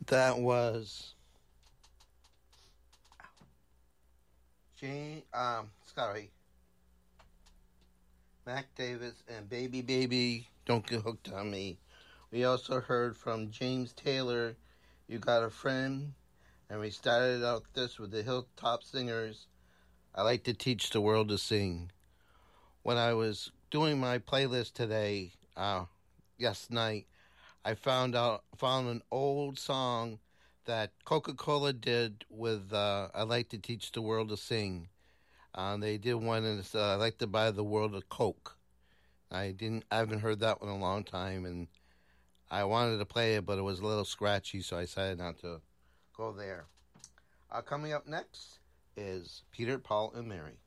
That was Mac Davis and Baby Baby, Don't Get Hooked on Me. We also heard from James Taylor, You Got a Friend, and we started out this with the Hilltop Singers, I Like to Teach the World to Sing. When I was doing my playlist today, last night, I found an old song that Coca-Cola did with I Like to Teach the World to Sing. They did one and it's I Like to Buy the World a Coke. I haven't heard that one in a long time, and I wanted to play it, but it was a little scratchy, so I decided not to go there. Coming up next is Peter, Paul, and Mary.